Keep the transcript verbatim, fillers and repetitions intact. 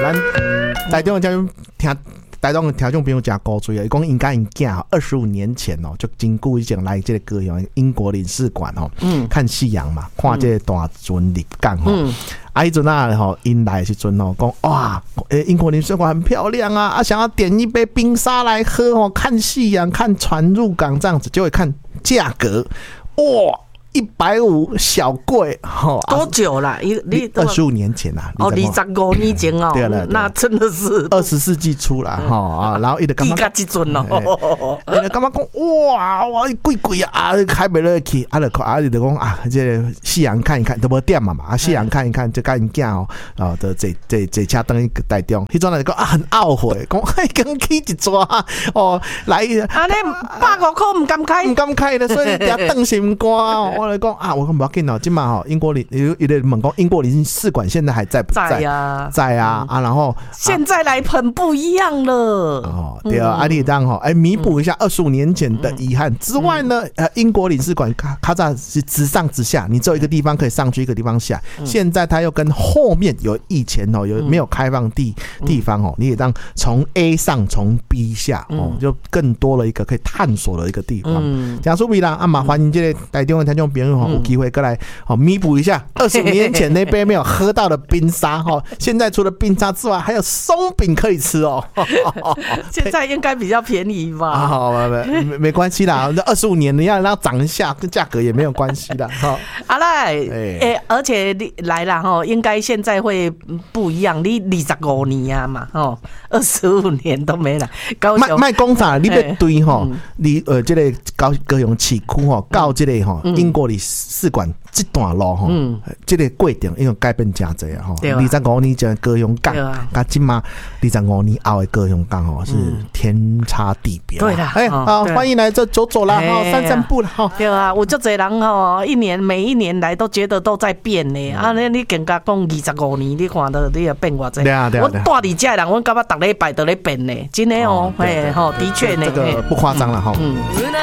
咱台中的听台中的听众朋友真高追啊！伊讲应该因囝二十五年前哦，就真久以前来这个高雄英国领事馆哦，嗯，看夕阳嘛，看这个大船入港吼。嗯啊，迄阵啊吼，因来的时阵吼，讲哇，诶，英国领事馆很漂亮啊，啊，想要点一杯冰沙来喝哦，看夕阳，看船入港这样子，就会看价格，哇！一百五小贵，吼， 多久啦？你二十五年前啦， 哦，二十五年前哦，对了，那真的是二十世纪初啦，哈啊，然后伊就感觉， 伊家即阵咯， 伊就感觉讲哇哇贵贵啊，开不落去，啊就啊就讲啊，这夕阳看一看，都无点嘛嘛，啊夕阳看一看，就甲因囝哦，啊，就坐坐坐车等于台中，迄阵来讲啊很懊悔，讲哎刚去一抓哦来， 啊你百五块唔敢开， 唔敢开的，所以遐等心肝哦。我来讲啊，我讲不要紧哦，今嘛吼英国领有有的问讲英国领事馆现在还在不在？ 在呀， 在啊啊，然后现在来很不一样了哦，对啊，阿里当吼，哎，弥补一下二十五年前的遗憾之外呢，呃，英国领事馆卡卡扎是直上直下，你只有一个地方可以上去，一个地方下。现在它又跟后面有以前哦有没有开放地地方哦，你也当从 A 上从 B 下哦，就更多了一个可以探索的一个地方。讲出米啦，啊嘛，欢迎这个台中的听众朋友哈，有机会过来好弥补一下二十五年前那杯没有喝到的冰沙哈。现在除了冰沙之外，还有松饼可以吃哦。 现在应该比较便宜吧？ 啊，好，没没没关系啦，这二十五年你要让它涨一下，跟价格也没有关系的哈。 好啦，诶，而且你来了哈，应该现在会不一样。你二十五年啊嘛，哦，二十五年都没了。 卖卖工厂，你要对哈，你呃这个高高雄市区哈，到这个哈英国领事馆这段路哈，这个过程因为改变真多啊哈。二十五年前高雄港，甲今嘛二十五年后的高雄港哦是天差地别。 对啦， 哎好，欢迎来这走走啦，哈，散散步啦，哈。 对啊，我就这人哦，一年每一年来都觉得都在变呢。啊，你你更加讲二十五年，你看到你也变偌济。 对啊对啊。 我住伫遮人，我感觉逐礼拜都咧变呢，真的哦，嘿吼，的确呢， 这个不夸张了哈。